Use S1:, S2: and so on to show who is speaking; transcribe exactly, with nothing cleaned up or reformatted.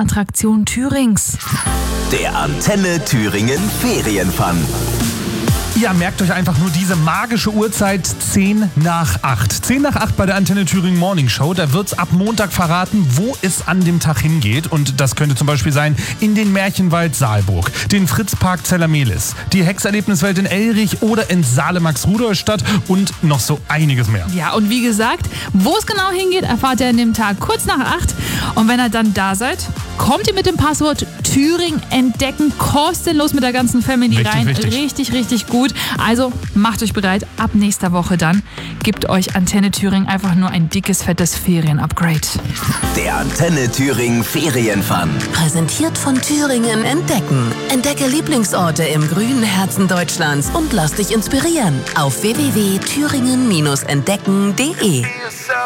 S1: Attraktion Thürings.
S2: Der Antenne Thüringen Ferienfun.
S3: Ja, merkt euch einfach nur diese magische Uhrzeit, zehn nach acht. zehn nach acht bei der Antenne Thüringen Morning Show. Da wird's ab Montag verraten, wo es an dem Tag hingeht. Und das könnte zum Beispiel sein in den Märchenwald Saalburg, den Fritzpark Zellermelis, die Hexerlebniswelt in Elrich oder in Saale-Max-Rudolstadt und noch so einiges mehr.
S1: Ja, und wie gesagt, wo es genau hingeht, erfahrt ihr an dem Tag kurz nach acht. Und wenn ihr dann da seid, kommt ihr mit dem Passwort Thüringen entdecken, kostenlos mit der ganzen Family
S3: Richtig,
S1: rein.
S3: richtig.
S1: richtig, richtig gut. Also macht euch bereit, ab nächster Woche dann gibt euch Antenne Thüringen einfach nur ein dickes, fettes Ferien-Upgrade.
S2: Der Antenne Thüringen Ferienfun.
S4: Präsentiert von Thüringen entdecken. Entdecke Lieblingsorte im grünen Herzen Deutschlands und lass dich inspirieren auf w w w punkt thüringen entdecken punkt de.